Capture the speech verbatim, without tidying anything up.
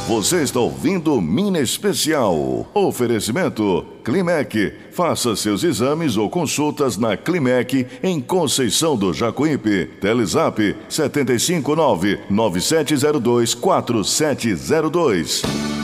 Você está ouvindo Mina Especial. Oferecimento Climec. Faça seus exames ou consultas na Climec em Conceição do Jacuípe. Telezap sete cinco nove, nove sete zero dois, quatro sete zero dois.